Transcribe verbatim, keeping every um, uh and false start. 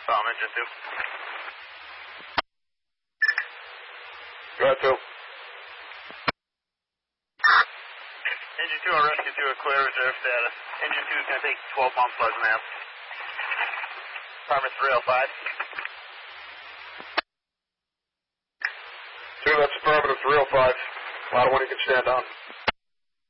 Um, engine two. Go ahead, two. Engine two, I'll rescue two at clear reserve status. Engine two is going to take twelve months, Sergeant Ma'am. Department three oh five. Two, that's affirmative, three oh five. Ladder one, you can stand on.